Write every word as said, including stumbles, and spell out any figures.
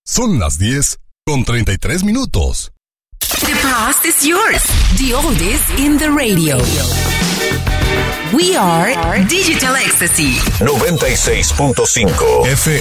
Son las diez con treinta y tres minutos. The past is yours. The oldies in the radio. We are Digital Ecstasy. noventa y seis punto cinco F